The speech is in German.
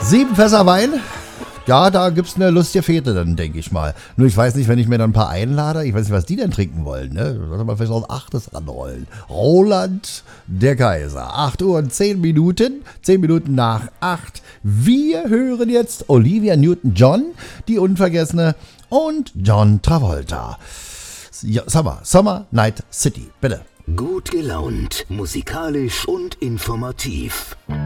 7 Fässer Wein. Ja, da gibt's eine lustige Fete dann, denke ich mal. Nur ich weiß nicht, wenn ich mir dann ein paar einlade, ich weiß nicht, was die denn trinken wollen, ne? Sollte man vielleicht noch ein 8. ranrollen. Roland der Kaiser. 8 Uhr und 10 Minuten. 10 Minuten nach 8. Wir hören jetzt Olivia Newton-John, die Unvergessene, und John Travolta. Ja, Summer Night City, bitte. Gut gelaunt, musikalisch und informativ.